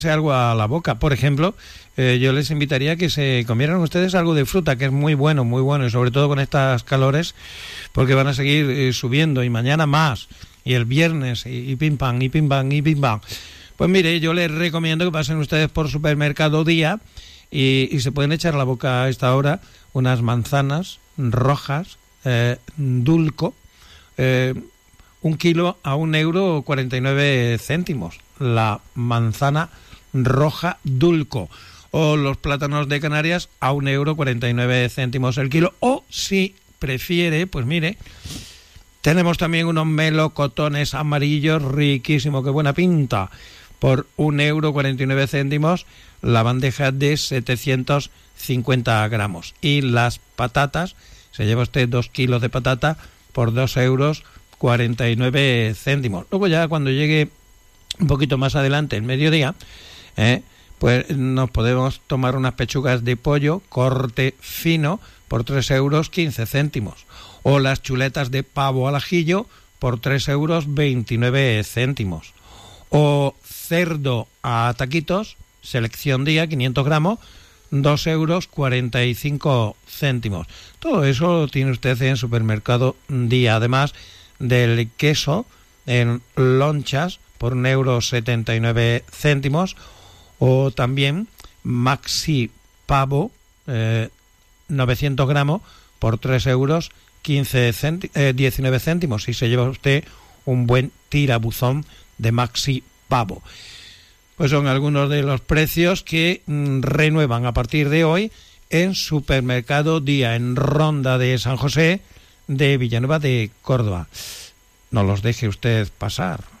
algo a la boca. Por ejemplo, yo les invitaría a que se comieran ustedes algo de fruta, que es muy bueno, y sobre todo con estas calores, porque van a seguir subiendo, y mañana más, y el viernes, y pim pam, y pim pam, y pim pam. Pues mire, yo les recomiendo que pasen ustedes por Supermercado Día y se pueden echar a la boca a esta hora unas manzanas rojas, Dulco, 1 kilo a 1,49 €, la manzana roja Dulco, o los plátanos de Canarias a 1,49 € el kilo, o si prefiere, pues mire, tenemos también unos melocotones amarillos riquísimos, qué buena pinta, por 1,49 € la bandeja de 750 gramos, y las patatas, se lleva usted 2 kilos de patata por 2,49 €. Luego ya cuando llegue un poquito más adelante, el mediodía, pues nos podemos tomar unas pechugas de pollo corte fino por 3,15 €, o las chuletas de pavo al ajillo por 3,29 €, o cerdo a taquitos, selección día, 500 gramos, 2,45 €. Todo eso lo tiene usted en Supermercado Día, además del queso en lonchas por 1,79 €, o también Maxi Pavo, 900 gramos por 3,19 €, y se lleva usted un buen tirabuzón de Maxi Pavo. Pues son algunos de los precios que renuevan a partir de hoy en Supermercado Día, en Ronda de San José de Villanueva de Córdoba. No los deje usted pasar.